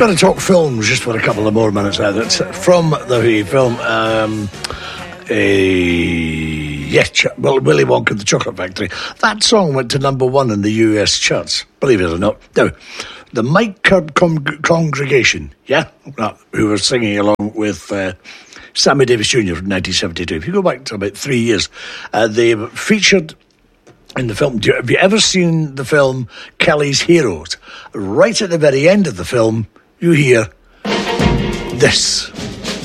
Got to talk films just for a couple of more minutes now. That's from the film, Willy Wonka and the Chocolate Factory. That song went to number 1 in the US charts, believe it or not. Now, the Mike Curb Congregation, who were singing along with Sammy Davis Jr. from 1972. If you go back to about 3 years, they featured in the film. Have you ever seen the film Kelly's Heroes? Right at the very end of the film, you hear this.